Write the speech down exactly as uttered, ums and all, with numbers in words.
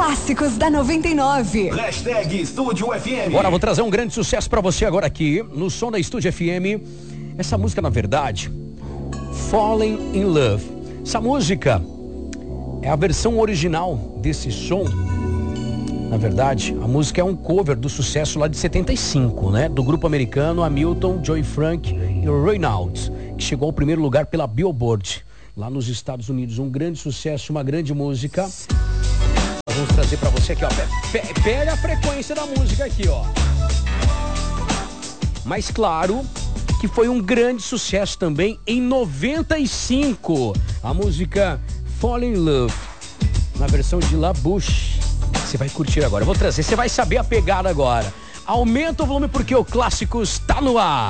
Clássicos da noventa e nove. Hashtag Estúdio F M. Bora, vou trazer um grande sucesso pra você agora aqui, no som da Estúdio F M. Essa música, na verdade, Falling in Love. Essa música é a versão original desse som. Na verdade, a música é um cover do sucesso lá de setenta e cinco, né? Do grupo americano Hamilton, Joy Frank e Reynolds, que chegou ao primeiro lugar pela Billboard, lá nos Estados Unidos. Um grande sucesso, uma grande música. Nós vamos trazer pra você aqui, ó. Pega a frequência da música aqui, ó. Mas claro que foi um grande sucesso também em noventa e cinco. A música Falling in Love, na versão de La Bouche. Você vai curtir agora. Eu vou trazer, você vai saber a pegada agora. Aumenta o volume porque o Clássicos tá no ar.